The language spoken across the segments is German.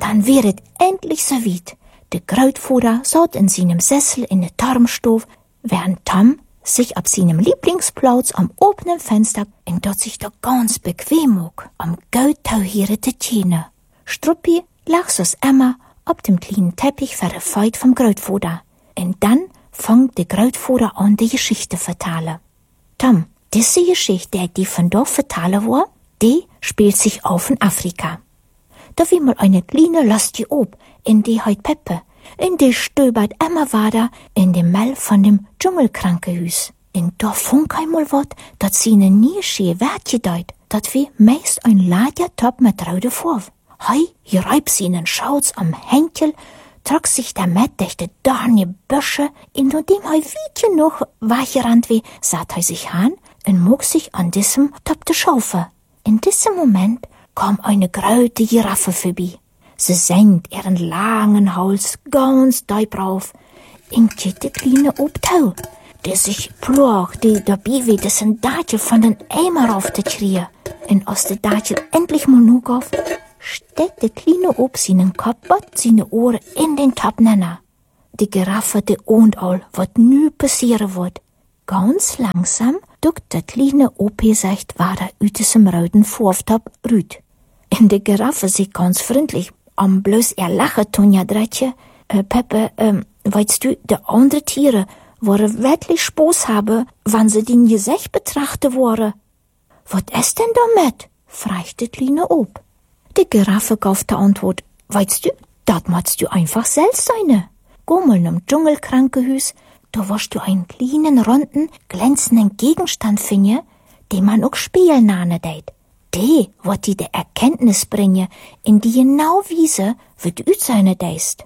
Dann wäret endlich so weit. Der Grootvater saß in seinem Sessel in der Turmstube, während Tom sich auf seinem Lieblingsplatz am offenen Fenster und dort sich da ganz bequem mag, am gut tauhierete Tjene. Struppi lag so's immer auf dem kleinen Teppich verfeit vom Grootvater. Und dann fängt der Grootvater an, die Geschichte vertellen. Tom, diese Geschichte, die von dort vertellen war, die spielt sich auf in Afrika. Da wie mal eine kleine lastige Ob, in die heut Peppe, in die stöbert immer weiter in dem Mell von dem Dschungelkrankenhus. Und da funk einmal wat, dat sie ne nie schee Wärtje deut, dat wie meist ein Ladja-Top mit rote Farbe. Hei, hier reibt sie einen Schauz am Henkel, trug sich damit durch die dornige Büsche, in dem hei Wiedje noch weicherand wie, saht hei sich an und mog sich an diesem Top de Schaufe. In diesem Moment kam eine große Giraffe vorbei. Sie senkt ihren langen Hals ganz deep rauf und geht die kleine Obtau, der sich plog, die dabei wie dessen Dattel von den Eimer raufzukriegen. Und als der Dattel endlich mal nur auf, steckt die kleine Ob seinen Kopf und seine Ohren in den Top nenner. Die Giraffe, die ohnt all, wat nu passieren wird. Ganz langsam duckt der kleine Ob sich weiter aus diesem roten Vorftop rüt. Und die Giraffe sieht ganz freundlich, am bloß er lachen tun ja Dretche. Peppe, weißt du, die andere Tiere wollen wirklich Spaß haben, wann sie den Gesicht betrachten wollen. Was ist denn damit? fragt die kleine Ob. Die Giraffe gab die Antwort, weißt du, dat machst du einfach selbst eine. Geh mal im Dschungelkrankenhaus, da wirst du einen kleinen, runden, glänzenden Gegenstand finden, den man auch spielen nane deit. Die wird dir die Erkenntnis bringen, in die genau wiese, wie du seine deist.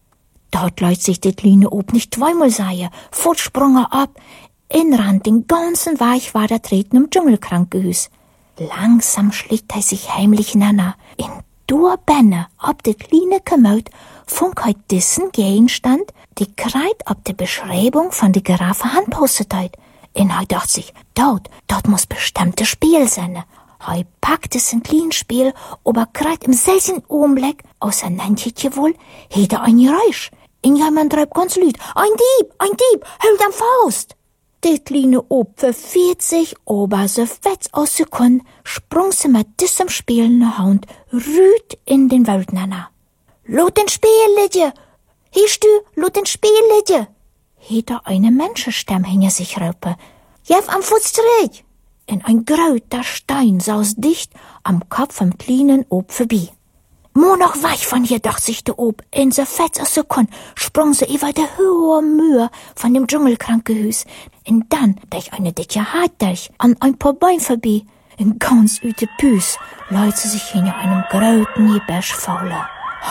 Dort lässt sich die kleine Ob nicht zweimal sagen, fortsprung ab, inrand den ganzen Weg weiter treten im Dschungelkrankenhaus. Langsam schlägt sich heimlich nanner, in dur Benne, ob die kleine Kommode, funk heut diesen Gegenstand, die kreit ob die Beschreibung von der Giraffe handpostet heut. Und heut dacht sich, dort muss bestimmte Spiel sein. Hei packt es ein kleines Spiel, aber grad im selben Augenblick, außer Nantje wohl, hätte ein Geräusch. In jemand treibt ganz laut, ein Dieb, hält am Faust. Die kleine Ob verfehlt sich, aber so fetz aus Sekunden, sprung sie mit diesem Spiel in der Hand, rüht in den Wald nanner. Lot den Spiel, Lidje! Hörst du, lot den Spiel, Lidje! Hätte eine Menschenstimme hinter sich raupe. Jeff am Fuß zurück! In ein gröter Stein saß dicht am Kopf vom kleinen Ob vorbei. Mo noch weich von hier, dacht sich der Ob. In so fetz aus Sekunden sprung sie über die hohe Mühe von dem Dschungelkrankenhaus. Und dann durch eine dicke Hartdurch an ein paar Bäume vorbei. In ganz üte Püs leut sie sich hinter einem großen Gebäsch faule.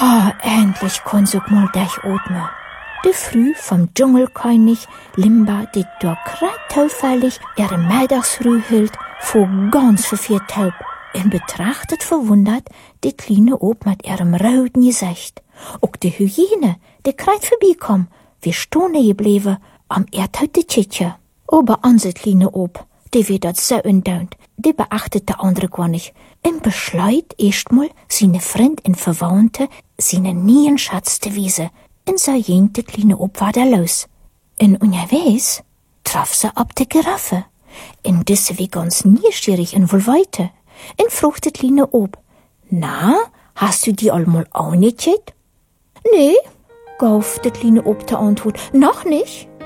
Endlich kann sie mal durchatmen. Die Früh vom Dschungelkönig Limba, die durch zufällig ihre Mittagsruhe hielt, fuhr ganz verfehlt taub und betrachtet verwundert die kleine Ob mit ihrem roten Gesicht. Auch die Hyäne, die grad vorbeikom, wie stehen geblieben am erdhaute Tschitje. Aber unsere kleine Ob, die wird dort so undaunt, die beachtet der andere gar nicht. Und beschleut erstmal seine Freund und Verwandte, seine nien Schatz zu wiesen. Und so ging die kleine Ob weiter los. Und unterwegs traf sie ab die Giraffe. Und diese wie ganz neugierig und wohl weiter. Und frug die kleine Ob, na, hast du die allmal auch nicht gehört? Nee, gab die kleine Ob die Antwort, noch nicht.